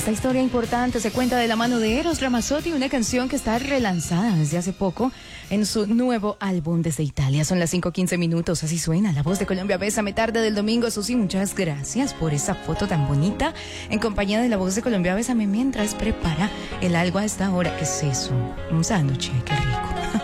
Esta historia importante se cuenta de la mano de Eros Ramazzotti, una canción que está relanzada desde hace poco en su nuevo álbum desde Italia. Son las 5:15, así suena La Voz de Colombia. Bésame tarde del domingo. Susi, muchas gracias por esa foto tan bonita en compañía de La Voz de Colombia. Bésame mientras prepara el algo a esta hora. ¿Qué es eso? Un sándwich, qué rico.